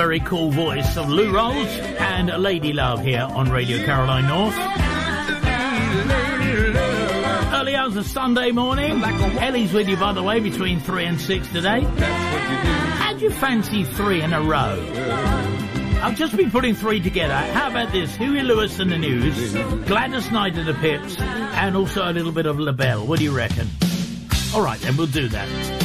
very cool voice of Lou Rolls and Lady Love here on Radio Caroline North. Early hours of Sunday morning. Ellie's with you, by the way, between 3 and 6 today. How'd you fancy 3 in a row? I've just been putting 3 together. How about this? Huey Lewis and the News, Gladys Knight and the Pips, and also a little bit of LaBelle. What do you reckon? All right, then, we'll do that.